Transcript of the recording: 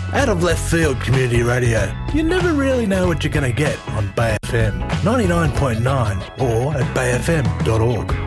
Out of left field community radio. You never really know what you're going to get on Bay FM 99.9 or at bayfm.org.